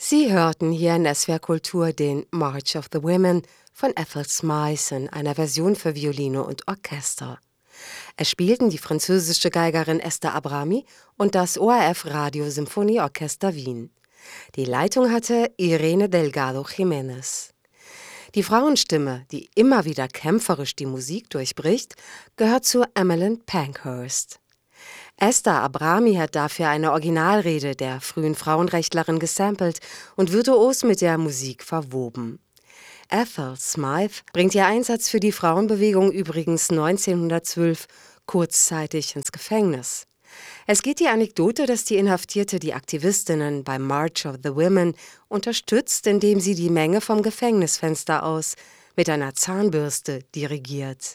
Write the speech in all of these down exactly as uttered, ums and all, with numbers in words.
Sie hörten hier in S W R Kultur den March of the Women von Ethel Smyth in einer Version für Violine und Orchester. Es spielten die französische Geigerin Esther Abrami und das O R F Radio-Symphonieorchester Wien. Die Leitung hatte Irene Delgado Jiménez. Die Frauenstimme, die immer wieder kämpferisch die Musik durchbricht, gehört zu Emmeline Pankhurst. Esther Abrami hat dafür eine Originalrede der frühen Frauenrechtlerin gesampelt und virtuos mit der Musik verwoben. Ethel Smyth bringt ihr Einsatz für die Frauenbewegung übrigens neunzehnhundertzwölf kurzzeitig ins Gefängnis. Es geht die Anekdote, dass die Inhaftierte die Aktivistinnen beim March of the Women unterstützt, indem sie die Menge vom Gefängnisfenster aus mit einer Zahnbürste dirigiert.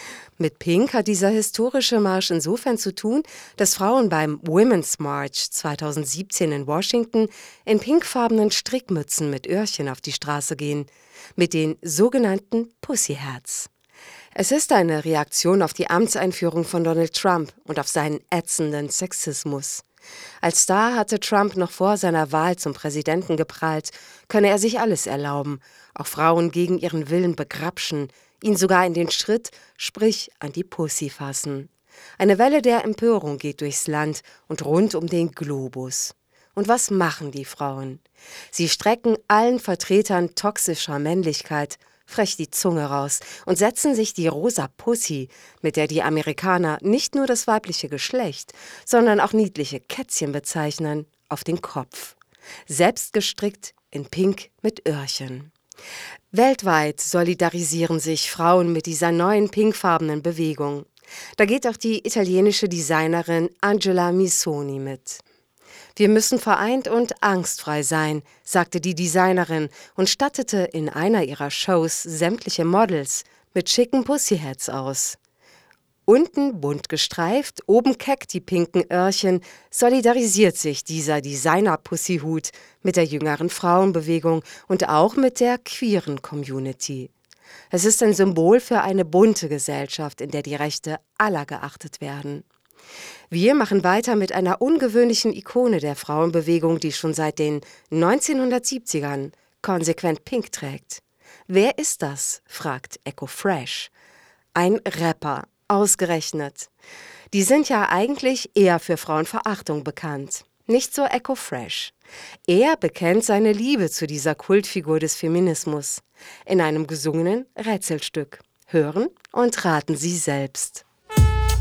Mit Pink hat dieser historische Marsch insofern zu tun, dass Frauen beim Women's March zweitausendsiebzehn in Washington in pinkfarbenen Strickmützen mit Öhrchen auf die Straße gehen, mit den sogenannten Pussy Hats. Es ist eine Reaktion auf die Amtseinführung von Donald Trump und auf seinen ätzenden Sexismus. Als Star hatte Trump noch vor seiner Wahl zum Präsidenten geprahlt, könne er sich alles erlauben, auch Frauen gegen ihren Willen begrapschen, ihn sogar in den Schritt, sprich an die Pussy fassen. Eine Welle der Empörung geht durchs Land und rund um den Globus. Und was machen die Frauen? Sie strecken allen Vertretern toxischer Männlichkeit frech die Zunge raus und setzen sich die rosa Pussy, mit der die Amerikaner nicht nur das weibliche Geschlecht, sondern auch niedliche Kätzchen bezeichnen, auf den Kopf. Selbst gestrickt in Pink mit Öhrchen. Weltweit solidarisieren sich Frauen mit dieser neuen pinkfarbenen Bewegung. Da geht auch die italienische Designerin Angela Missoni mit. Wir müssen vereint und angstfrei sein, sagte die Designerin und stattete in einer ihrer Shows sämtliche Models mit schicken Pussyhats aus. Unten bunt gestreift, oben keck die pinken Öhrchen, solidarisiert sich dieser Designer-Pussyhut mit der jüngeren Frauenbewegung und auch mit der queeren Community. Es ist ein Symbol für eine bunte Gesellschaft, in der die Rechte aller geachtet werden. Wir machen weiter mit einer ungewöhnlichen Ikone der Frauenbewegung, die schon seit den neunzehnhundertsiebzigern konsequent Pink trägt. Wer ist das? Fragt Echo Fresh. Ein Rapper. Ausgerechnet. Die sind ja eigentlich eher für Frauenverachtung bekannt. Nicht so Echo Fresh. Er bekennt seine Liebe zu dieser Kultfigur des Feminismus in einem gesungenen Rätselstück. Hören und raten Sie selbst.